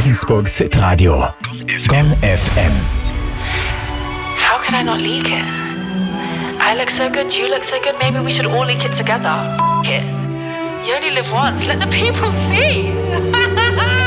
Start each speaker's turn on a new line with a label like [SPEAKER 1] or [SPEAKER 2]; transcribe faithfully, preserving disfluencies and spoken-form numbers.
[SPEAKER 1] Regensburgs Hitradio. Gong F M.
[SPEAKER 2] How could I not leak it? I look so good, you look so good, maybe we should all leak it together. F it. You only live once, let the people see.